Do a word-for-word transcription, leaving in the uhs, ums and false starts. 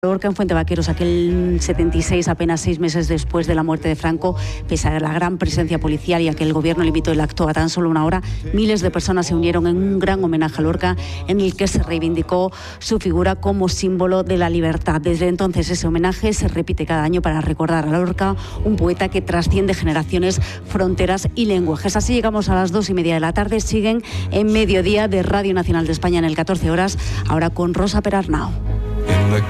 Lorca en Fuentevaqueros, aquel setenta y seis, apenas seis meses después de la muerte de Franco, pese a la gran presencia policial y a que el gobierno limitó el acto a tan solo una hora, miles de personas se unieron en un gran homenaje a Lorca en el que se reivindicó su figura como símbolo de la libertad. Desde entonces ese homenaje se repite cada año para recordar a Lorca, un poeta que trasciende generaciones, fronteras y lenguajes. Así llegamos a las dos y media de la tarde. Siguen en Mediodía de Radio Nacional de España en el catorce horas, ahora con Rosa Perarnau.